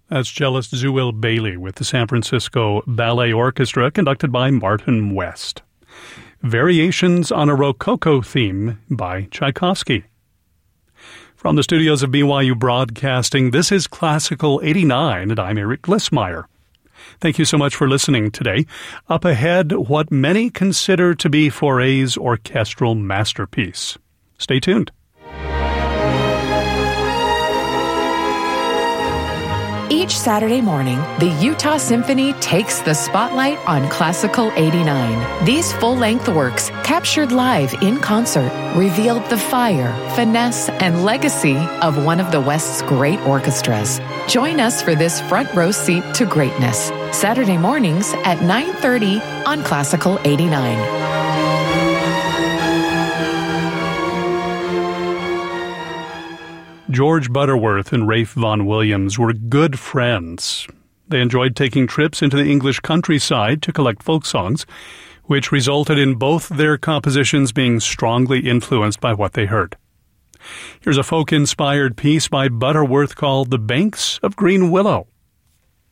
That's cellist Zewil Bailey with the San Francisco Ballet Orchestra, conducted by Martin West. Variations on a Rococo Theme by Tchaikovsky. From the studios of BYU Broadcasting, this is Classical 89, and I'm Eric Glissmeyer. Thank you so much for listening today. Up ahead, what many consider to be Fauré's orchestral masterpiece. Stay tuned. Each Saturday morning, the Utah Symphony takes the spotlight on Classical 89. These full-length works, captured live in concert, revealed the fire, finesse, and legacy of one of the West's great orchestras. Join us for this front row seat to greatness. Saturday mornings at 9:30 on Classical 89. George Butterworth and Rafe Vaughan Williams were good friends. They enjoyed taking trips into the English countryside to collect folk songs, which resulted in both their compositions being strongly influenced by what they heard. Here's a folk-inspired piece by Butterworth called The Banks of Green Willow.